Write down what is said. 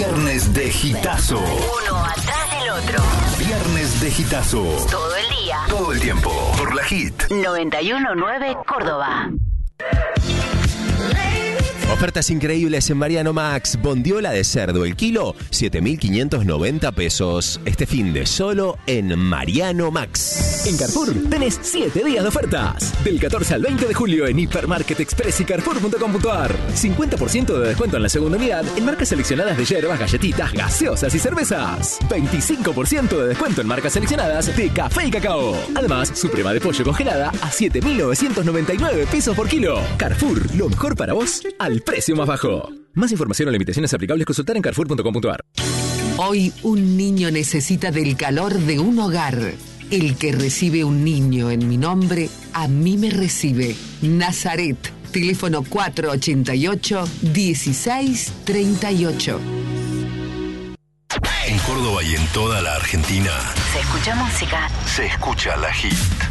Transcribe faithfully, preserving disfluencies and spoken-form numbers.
Viernes de Hitazo. Uno atrás del otro. Viernes de Hitazo. Todo el día. Todo el tiempo. Por la Hit. noventa y uno punto nueve Córdoba. Ofertas increíbles en Mariano Max. Bondiola de cerdo, el kilo, siete mil quinientos noventa pesos. Este fin de solo en Mariano Max. En Carrefour tenés siete días de ofertas. Del catorce al veinte de julio en Hipermarket Express y Carrefour punto com punto ar. cincuenta por ciento de descuento en la segunda unidad en marcas seleccionadas de hierbas, galletitas, gaseosas y cervezas. veinticinco por ciento de descuento en marcas seleccionadas de café y cacao. Además, suprema de pollo congelada a siete mil novecientos noventa y nueve pesos por kilo. Carrefour, lo mejor para vos al precio más bajo. Más información o limitaciones aplicables consultar en carrefour punto com punto ar. Hoy un niño necesita del calor de un hogar. El que recibe un niño en mi nombre, a mí me recibe. Nazaret, teléfono cuatro ochenta y ocho, dieciséis treinta y ocho. En Córdoba y en toda la Argentina Se escucha música. se escucha la Hit.